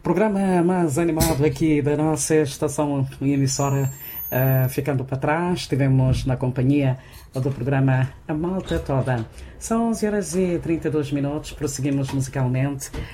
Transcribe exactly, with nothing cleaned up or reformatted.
Programa mais animado aqui da nossa estação e emissora, uh, ficando para trás. Estivemos na companhia do programa A Malta Toda. São onze horas e trinta e dois minutos, prosseguimos musicalmente.